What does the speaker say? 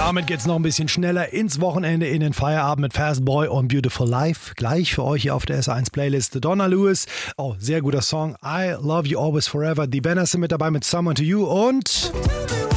damit geht's noch ein bisschen schneller ins Wochenende, in den Feierabend mit Fast Boy und Beautiful Life. Gleich für euch hier auf der SR1 Playlist Donna Lewis. Oh, sehr guter Song. I Love You Always Forever. Die Banners sind mit dabei mit Someone to You und